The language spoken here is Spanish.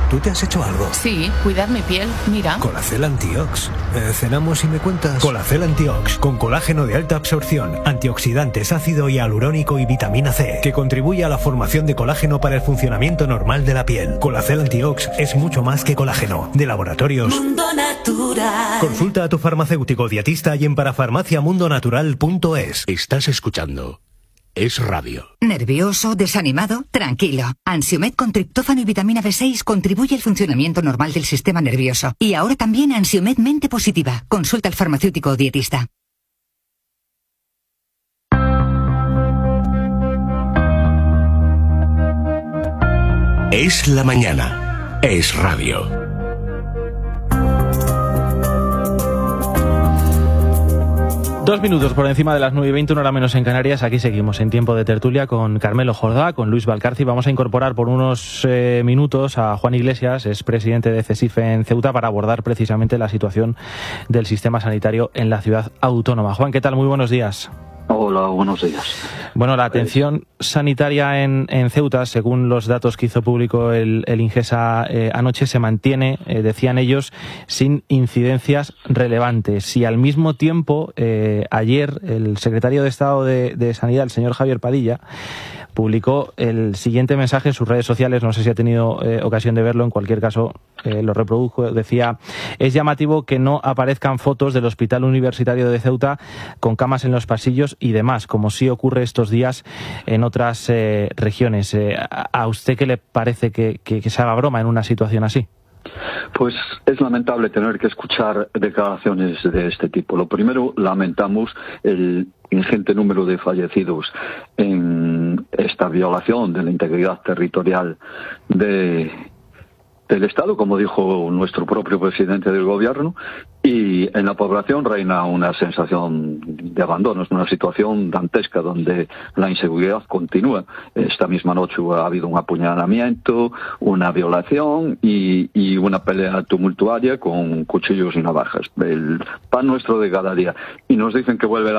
¿Tú te has hecho algo? Sí, cuidar mi piel, mira. Colacel Antiox. ¿Cenamos y me cuentas? Colacel Antiox, con colágeno de alta absorción, antioxidantes, ácido hialurónico y vitamina C, que contribuye a la formación de colágeno para el funcionamiento normal de la piel. Colacel Antiox es mucho más que colágeno. De Laboratorios Mundo Natural. Consulta a tu farmacéutico dietista y en parafarmaciamundonatural.es. Estás escuchando Es Radio. ¿Nervioso? ¿Desanimado? Tranquilo. Ansiomed con triptófano y vitamina B6 contribuye al funcionamiento normal del sistema nervioso. Y ahora también Ansiomed Mente Positiva. Consulta al farmacéutico o dietista. Es la mañana. Es Radio. Dos minutos por encima de las 9:20, una hora menos en Canarias. Aquí seguimos en tiempo de tertulia con Carmelo Jordá, con Luis Valcarce. Vamos a incorporar por unos minutos a Juan Iglesias, es presidente de CESIF en Ceuta, para abordar precisamente la situación del sistema sanitario en la ciudad autónoma. Juan, ¿qué tal? Muy buenos días. Hola, buenos días. Bueno, la atención sanitaria en Ceuta, según los datos que hizo público el Ingesa anoche, se mantiene, decían ellos, sin incidencias relevantes. Y al mismo tiempo, ayer el secretario de Estado de Sanidad, el señor Javier Padilla, publicó el siguiente mensaje en sus redes sociales. No sé si ha tenido ocasión de verlo, en cualquier caso lo reprodujo. Decía: es llamativo que no aparezcan fotos del Hospital Universitario de Ceuta con camas en los pasillos y demás, como sí ocurre estos días en otras regiones. ¿A usted qué le parece que se haga broma en una situación así? Pues es lamentable tener que escuchar declaraciones de este tipo. Lo primero, lamentamos el ingente número de fallecidos en esta violación de la integridad territorial del Estado, como dijo nuestro propio presidente del gobierno, y en la población reina una sensación de abandono. Es una situación dantesca donde la inseguridad continúa. Esta misma noche ha habido un apuñalamiento, una violación y una pelea tumultuaria con cuchillos y navajas. El pan nuestro de cada día. Y nos dicen que vuelve